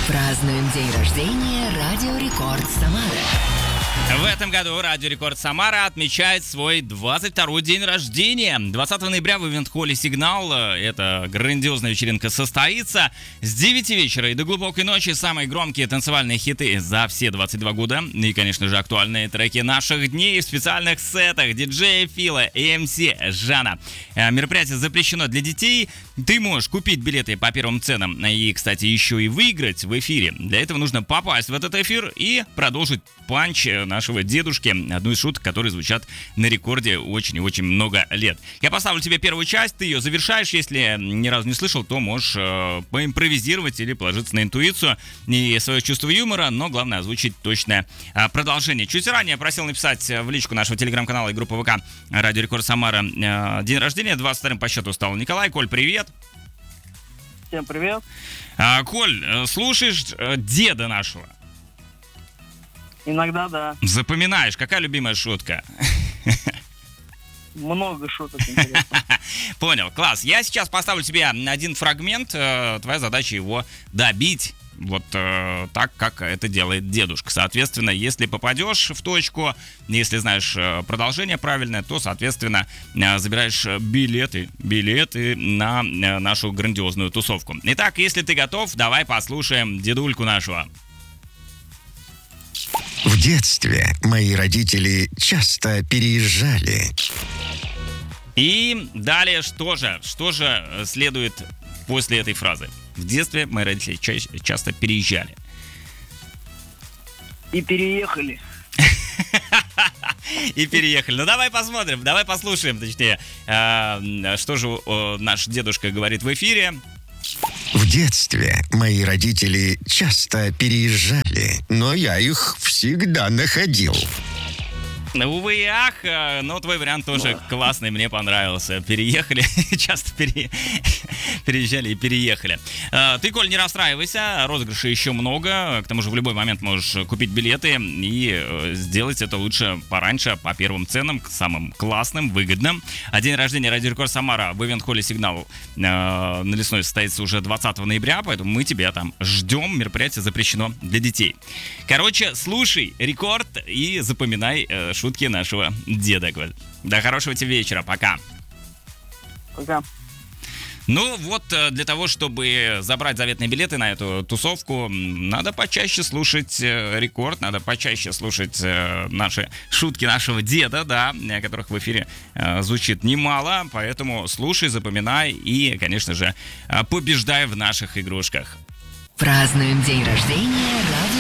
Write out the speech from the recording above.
Празднуем день рождения Радио Рекорд Самара. В этом году Радио Рекорд Самара отмечает свой 22-й день рождения. 20 ноября в ивент-холле «Сигнал» эта грандиозная вечеринка состоится. С 9 вечера и до глубокой ночи самые громкие танцевальные хиты за все 22 года. И, конечно же, актуальные треки наших дней в специальных сетах диджея Фила и МС Жана. Мероприятие запрещено для детей. Ты можешь купить билеты по первым ценам и, кстати, еще и выиграть в эфире. Для этого нужно попасть в этот эфир и продолжить панч нашего дедушки, одну из шуток, которые звучат на рекорде очень и очень много лет. Я поставлю тебе первую часть, ты ее завершаешь. Если ни разу не слышал, то можешь поимпровизировать или положиться на интуицию и свое чувство юмора, но главное озвучить точное продолжение. Чуть ранее просил написать в личку нашего телеграм-канала и группы ВК Радио Рекорд Самара день рождения. 22-м по счету стал Николай. Коль, привет. Всем привет. Коль, слушаешь деда нашего? Иногда, да. Запоминаешь, какая любимая шутка? Много шуток интересных. Понял, класс. Я сейчас поставлю тебе один фрагмент. Твоя задача его добить. Вот так, как это делает дедушка. Соответственно, если попадешь в точку, если знаешь продолжение правильное, то, соответственно, забираешь билеты на нашу грандиозную тусовку. Итак, если ты готов, давай послушаем дедульку нашего. В детстве мои родители часто переезжали. И далее что же следует после этой фразы? В детстве мои родители часто переезжали. И переехали. И переехали. Ну давай посмотрим, давай послушаем, точнее, что же наш дедушка говорит в эфире. В детстве мои родители часто переезжали, но я их всегда находил. Увы и ах, но твой вариант тоже классный, мне понравился. Переехали, часто переезжали и переехали. Ты, Коль, не расстраивайся, розыгрышей еще много. К тому же в любой момент можешь купить билеты и сделать это лучше пораньше, по первым ценам, самым классным, выгодным. А день рождения Радио Рекорд Самара в ивент-холле «Сигнал» на Лесной состоится уже 20 ноября, поэтому мы тебя там ждем. Мероприятие запрещено для детей. Короче, слушай Рекорд и запоминай шутки нашего деда. До хорошего тебе вечера. Пока. Пока. Ну вот, для того, чтобы забрать заветные билеты на эту тусовку, надо почаще слушать Рекорд, надо почаще слушать наши шутки нашего деда, да, которых в эфире звучит немало, поэтому слушай, запоминай и, конечно же, побеждай в наших игрушках. Празднуем день рождения Радио